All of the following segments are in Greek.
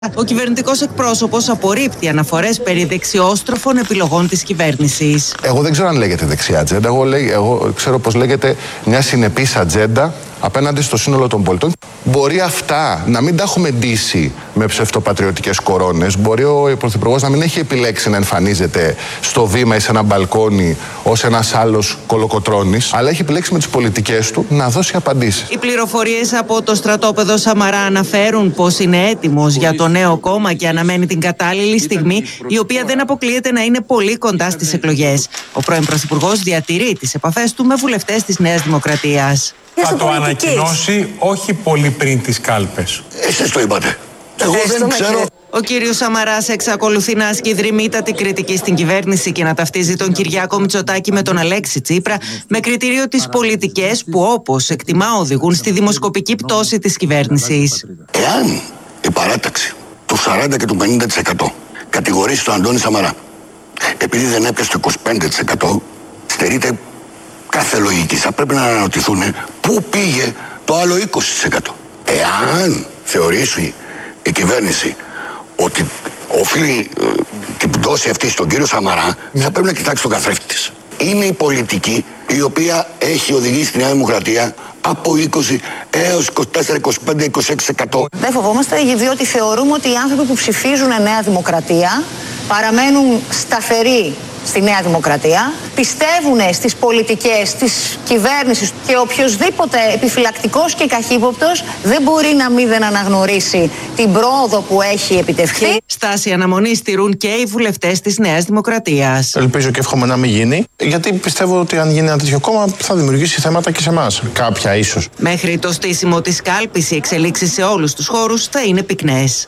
Ο κυβερνητικός εκπρόσωπος απορρίπτει αναφορές περί δεξιόστροφων επιλογών της κυβέρνησης. Εγώ δεν ξέρω αν λέγεται δεξιά ατζέντα. Εγώ ξέρω πως λέγεται μια συνεπής ατζέντα απέναντι στο σύνολο των πολιτών. Μπορεί αυτά να μην τα έχουμε ντύσει με ψευτοπατριωτικές κορώνες. Μπορεί ο Πρωθυπουργός να μην έχει επιλέξει να εμφανίζεται στο βήμα ή σε ένα μπαλκόνι ως ένας άλλος κολοκοτρώνης, αλλά έχει επιλέξει με τις πολιτικές του να δώσει απαντήσεις. Οι πληροφορίες από το στρατόπεδο Σαμαρά αναφέρουν πως είναι έτοιμος για το νέο κόμμα και αναμένει την κατάλληλη στιγμή, η οποία δεν αποκλείεται να είναι πολύ κοντά στις εκλογές. Ο πρώην Πρωθυπουργός διατηρεί τις επαφές του με βουλευτές της Νέας Δημοκρατίας. Θα το ανακοινώσει όχι πολύ πριν τις κάλπες. Εσείς το είπατε. Εγώ δεν ξέρω. Ο κύριος Σαμαράς εξακολουθεί να ασκεί δρυμύτατη κριτική στην κυβέρνηση και να ταυτίζει τον Κυριάκο Μητσοτάκη με τον Αλέξη Τσίπρα με κριτήριο τις πολιτικές που, όπως εκτιμά, οδηγούν στη δημοσκοπική πτώση της κυβέρνησης. Εάν η παράταξη του 40 και του 50% κατηγορήσει τον Αντώνη Σαμαρά επειδή δεν έπιασε το 25%, στερείται κάθε λογική. Θα πρέπει να αναρωτηθούν πού πήγε το άλλο 20%. Εάν θεωρήσει η κυβέρνηση ότι οφείλει την πτώση αυτή στον κύριο Σαμαρά, θα πρέπει να κοιτάξει τον καθρέφτη της. Είναι η πολιτική η οποία έχει οδηγήσει τη Νέα Δημοκρατία από 20 έως 24, 25, 26%. Δεν φοβόμαστε, διότι θεωρούμε ότι οι άνθρωποι που ψηφίζουν Νέα Δημοκρατία παραμένουν σταθεροί στη Νέα Δημοκρατία, πιστεύουν στις πολιτικές της κυβέρνησης και οποιοσδήποτε επιφυλακτικός και καχύποπτος δεν μπορεί να μην δεν αναγνωρίσει την πρόοδο που έχει επιτευχθεί. Στάση αναμονής στηρούν και οι βουλευτές της Νέας Δημοκρατίας. Ελπίζω και εύχομαι να μην γίνει, γιατί πιστεύω ότι αν γίνει ένα τέτοιο κόμμα θα δημιουργήσει θέματα και σε εμάς. Κάποια ίσως. Μέχρι το στήσιμο της κάλπης, οι εξελίξεις σε όλους τους χώρους θα είναι πυκνές.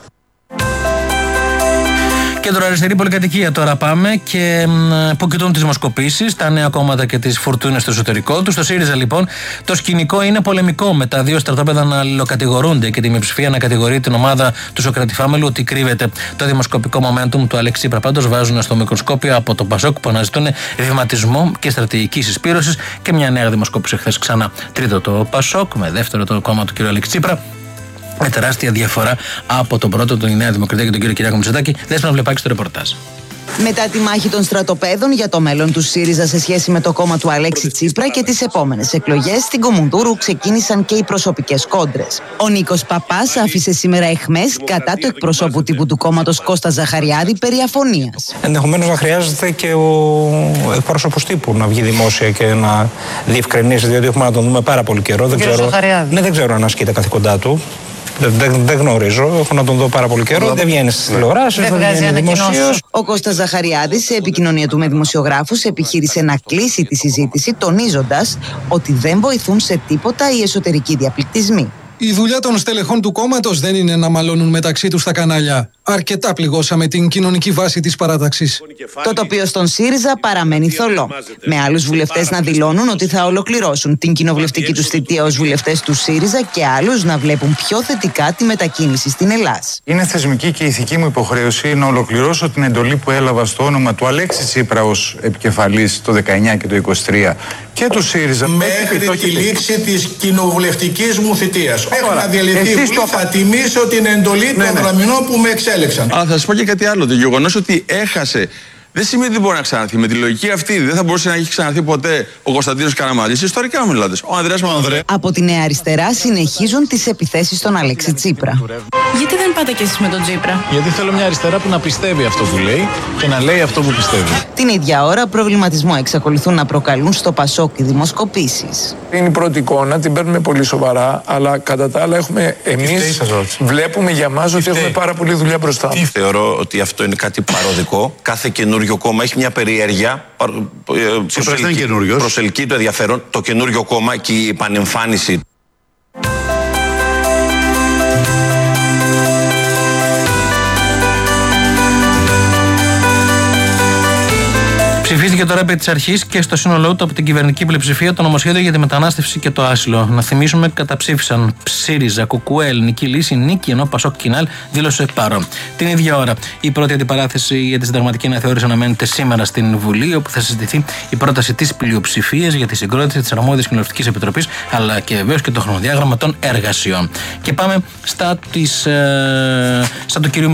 Κεντροαριστερή πολυκατοικία τώρα πάμε και που κοιτούν τις δημοσκοπήσεις, τα νέα κόμματα και τις φουρτούνες στο εσωτερικό του. Στο ΣΥΡΙΖΑ λοιπόν το σκηνικό είναι πολεμικό, με τα δύο στρατόπεδα να αλληλοκατηγορούνται και τη μειοψηφία να κατηγορεί την ομάδα του Σωκράτη Φάμελου ότι κρύβεται. Το δημοσκοπικό momentum του Αλέξη Τσίπρα πάντως βάζουν στο μικροσκόπιο από τον Πασόκ που αναζητούν βηματισμό και στρατηγική συσπήρωση και μια νέα δημοσκόπηση χθες ξανά. Τρίτο το Πασόκ, με δεύτερο το κόμμα του κ. Αλέξη Τσίπρα. Με τεράστια διαφορά από τον πρώτο, τον Νέα Δημοκρατία και τον κύριο Κυριάκο Μητσοτάκη. Δέσποινα Βλεπάκη στο ρεπορτάζ. Μετά τη μάχη των στρατοπέδων για το μέλλον του ΣΥΡΙΖΑ σε σχέση με το κόμμα του Αλέξη Τσίπρα και τις επόμενες εκλογές, στην Κομουνδούρου ξεκίνησαν και οι προσωπικές κόντρες. Ο Νίκος Παπάς άφησε σήμερα εχμές κατά του εκπροσώπου τύπου του κόμματος Κώστα Ζαχαριάδη περί αφωνίας. Ενδεχομένως να χρειάζεται και ο εκπρόσωπος τύπου να βγει δημόσια και να διευκρινίσει, διότι έχουμε να τον δούμε πάρα πολύ καιρό. Δεν ξέρω αν ασκεί τα καθήκοντά του. Δεν γνωρίζω, έχω να τον δω πάρα πολύ καιρό. Δεν βγαίνει στις τηλεοράσεις, δεν βγαίνει δημοσίως. Ο Κώστας Ζαχαριάδης, σε επικοινωνία του με δημοσιογράφους, επιχείρησε να κλείσει τη συζήτηση, τονίζοντας ότι δεν βοηθούν σε τίποτα οι εσωτερικοί διαπληκτισμοί. Η δουλειά των στελεχών του κόμματος δεν είναι να μαλώνουν μεταξύ τους τα κανάλια. Αρκετά πληγώσαμε την κοινωνική βάση της παράταξης. Το τοπίο στον ΣΥΡΙΖΑ παραμένει θολό. Με άλλους βουλευτές να δηλώνουν ότι θα ολοκληρώσουν την κοινοβουλευτική τους θητεία ως βουλευτές του ΣΥΡΙΖΑ και άλλους να βλέπουν πιο θετικά τη μετακίνηση στην Ελλάς. Είναι θεσμική και ηθική μου υποχρέωση να ολοκληρώσω την εντολή που έλαβα στο όνομα του Αλέξη Τσίπρα ως επικεφαλής το 19 και το 23 και του ΣΥΡΙΖΑ. Μέχρι τη λήξη της κοινοβουλευτικής μου θητείας. Έχω να διαλυθεί, θα τιμήσω την εντολή των γραμμινών που με εξέλεξαν. Αλλά θα σας πω και κάτι άλλο. Το γεγονός ότι έχασε δεν σημαίνει ότι δεν μπορεί να ξαναρθεί. Με τη λογική αυτή δεν θα μπορούσε να έχει ξαναρθεί ποτέ ο Κωνσταντίνος Καραμανλής. Ιστορικά μιλάτε. Ο Ανδρέας Παπανδρέου. Από τη Νέα Αριστερά συνεχίζουν τις επιθέσεις στον Αλέξη Τσίπρα. Γιατί δεν πάτε κι εσείς με τον Τσίπρα? Γιατί θέλω μια αριστερά που να πιστεύει αυτό που λέει και να λέει αυτό που πιστεύει. Την ίδια ώρα προβληματισμό εξακολουθούν να προκαλούν στο Πασόκ οι δημοσκοπήσεις. Είναι η πρώτη εικόνα, την παίρνουμε πολύ σοβαρά, αλλά κατά τα άλλα εμείς βλέπουμε για μας ότι έχουμε πάρα πολλή δουλειά μπροστά. Θεωρώ ότι αυτό είναι κάτι παροδικό. Κάθε καινούριο κόμμα έχει μια περιέργεια. Προσελκύει το ενδιαφέρον. Το καινούριο κόμμα και η επανεμφάνιση. Ψηφίστηκε τώρα επί της αρχής και στο σύνολό του από την κυβερνητική πλειοψηφία το νομοσχέδιο για τη μετανάστευση και το άσυλο. Να θυμίσουμε, καταψήφισαν ΣΥΡΙΖΑ, ΚΚΕ, Ελληνική Λύση, Νίκη, ενώ ΠΑΣΟΚ Κινάλ δήλωσε παρόν. Την ίδια ώρα, η πρώτη αντιπαράθεση για τη συνταγματική αναθεώρηση αναμένεται σήμερα στην Βουλή, όπου θα συζητηθεί η πρόταση της πλειοψηφίας για τη συγκρότηση της αρμόδιας κοινοβουλευτικής επιτροπής, αλλά και βεβαίως και το χρονοδιάγραμμα των εργασιών. Και πάμε στα του κυρίου